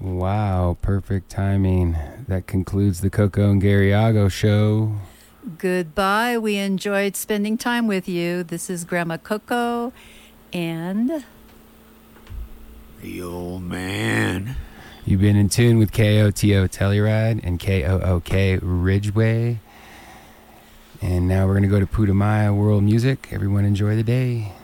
Wow, perfect timing. That concludes the Coco and Garyago show. Goodbye. We enjoyed spending time with you. This is Grandma Coco and the old man. You've been in tune with KOTO Telluride and KOOK Ridgeway. And now we're going to go to Putumayo World Music. Everyone enjoy the day.